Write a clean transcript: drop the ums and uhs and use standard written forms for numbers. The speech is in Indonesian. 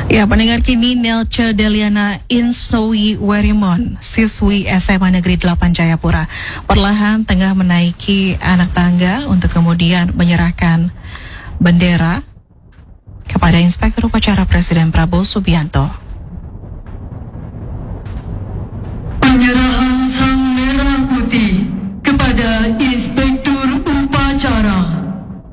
Ya, pendengar kini Nelce Deliana Insowi Werimon, siswi SMA Negeri 8 Jayapura, perlahan tengah menaiki anak tangga untuk kemudian menyerahkan bendera kepada Inspektur Upacara Presiden Prabowo Subianto.